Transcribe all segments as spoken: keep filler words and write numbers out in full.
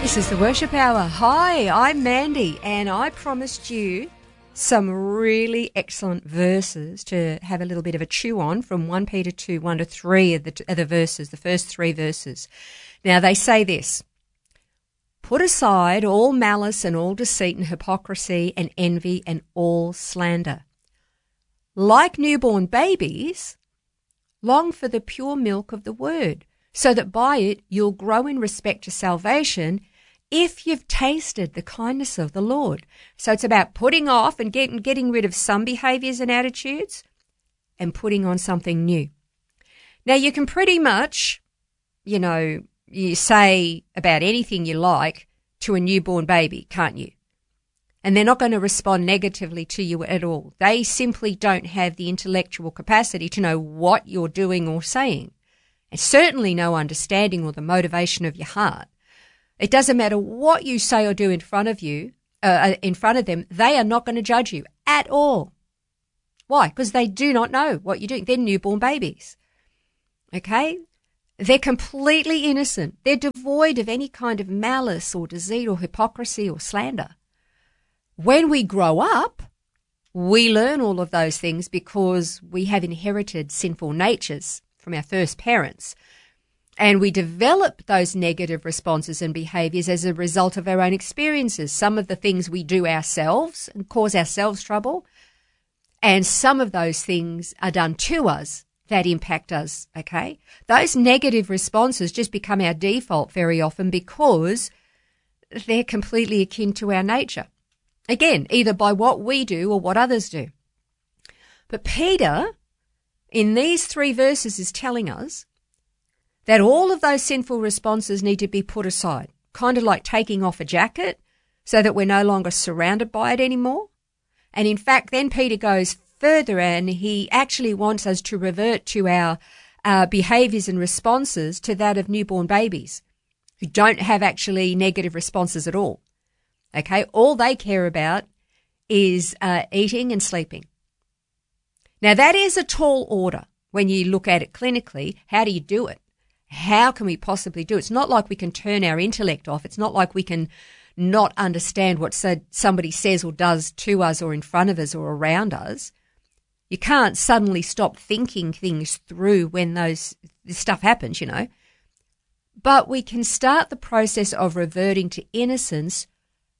This is the Worship Hour. Hi, I'm Mandy, and I promised you some really excellent verses to have a little bit of a chew on from First Peter two, one to three of the, of the verses, the first three verses. Now, they say this: put aside all malice and all deceit and hypocrisy and envy and all slander. Like newborn babies, long for the pure milk of the word, so that by it you'll grow in respect to salvation, if you've tasted the kindness of the Lord. So it's about putting off and getting, getting rid of some behaviours and attitudes and putting on something new. Now, you can pretty much, you know, you say about anything you like to a newborn baby, can't you? And they're not going to respond negatively to you at all. They simply don't have the intellectual capacity to know what you're doing or saying, and certainly no understanding or the motivation of your heart. It doesn't matter what you say or do in front of you, uh, in front of them, they are not going to judge you at all. Why? Because they do not know what you're doing. They're newborn babies. Okay? They're completely innocent. They're devoid of any kind of malice or deceit or hypocrisy or slander. When we grow up, we learn all of those things because we have inherited sinful natures from our first parents. And we develop those negative responses and behaviours as a result of our own experiences. Some of the things we do ourselves and cause ourselves trouble, and some of those things are done to us that impact us, okay? Those negative responses just become our default very often because they're completely akin to our nature. Again, either by what we do or what others do. But Peter, in these three verses, is telling us that all of those sinful responses need to be put aside, kind of like taking off a jacket so that we're no longer surrounded by it anymore. And in fact, then Peter goes further and he actually wants us to revert to our uh, behaviours and responses to that of newborn babies who don't have actually negative responses at all. Okay, all they care about is uh, eating and sleeping. Now, that is a tall order when you look at it clinically. How do you do it? How can we possibly do it? It's not like we can turn our intellect off. It's not like we can not understand what somebody says or does to us or in front of us or around us. You can't suddenly stop thinking things through when those this stuff happens, you know. But we can start the process of reverting to innocence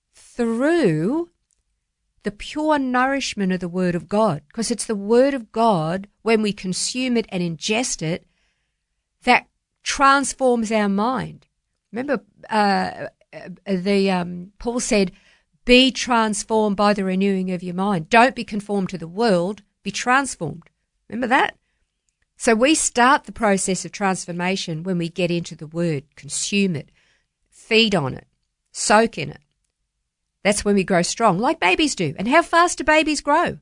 through the pure nourishment of the Word of God, because it's the Word of God, when we consume it and ingest it, that transforms our mind. Remember, uh, the um, Paul said, be transformed by the renewing of your mind. Don't be conformed to the world, be transformed. Remember that? So we start the process of transformation when we get into the Word, consume it, feed on it, soak in it. That's when we grow strong, like babies do. And how fast do babies grow?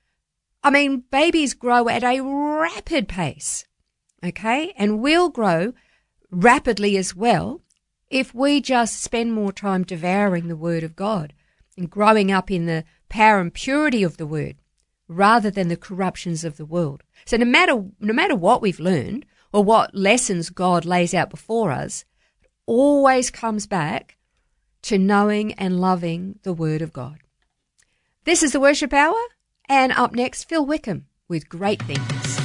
I mean, babies grow at a rapid pace. Okay, and we'll grow rapidly as well if we just spend more time devouring the Word of God and growing up in the power and purity of the Word rather than the corruptions of the world. So no matter no matter what we've learned or what lessons God lays out before us, it always comes back to knowing and loving the Word of God. This is the Worship Hour, and up next, Phil Wickham with Great Things.